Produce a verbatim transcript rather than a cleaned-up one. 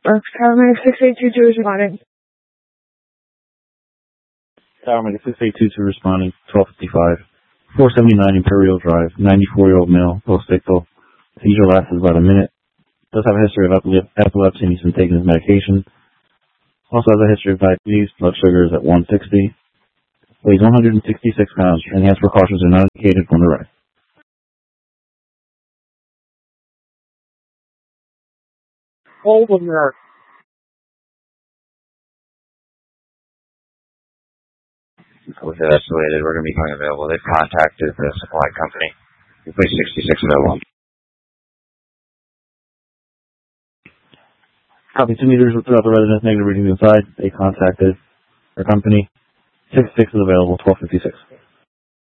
Paramedic six eight two two is responding. Paramedic six eight two two responding, twelve fifty-five. four seventy-nine Imperial Drive, ninety-four-year-old male, post-ictal. Seizure lasted about a minute. Does have a history of epilepsy and he's been taking his medication. Also has a history of diabetes, blood sugar is at one sixty. Weighs one hundred sixty-six pounds. Enhanced precautions are not indicated when arrived. Hold on there. With it escalated, we're going to be coming available. They've contacted the supply company. We place sixty-six available. Copy two meters throughout the residence, negative readings inside. They contacted our company. sixty-six is available, twelve fifty-six.